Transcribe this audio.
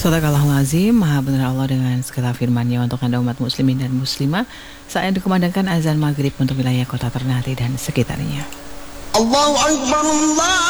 Sadaqallahul Maha benar Allah dengan segala firman-Nya untuk Anda umat muslimin dan muslimah. Saat dikumandangkan azan maghrib untuk wilayah kota Ternate dan sekitarnya. Allahu Akbar, Allah